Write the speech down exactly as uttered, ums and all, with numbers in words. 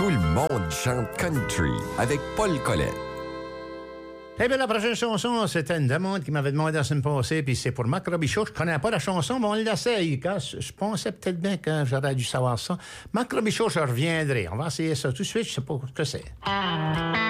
Tout le monde chante country avec Paul Collet. Eh bien, la prochaine chanson, c'était une demande qui m'avait demandé la semaine passée, puis c'est pour Marc Robichaud. Je connais pas la chanson, mais on l'essaye. Je pensais peut-être bien que j'aurais dû savoir ça. Marc Robichaud, je reviendrai. On va essayer ça tout de suite. Je sais pas ce que c'est.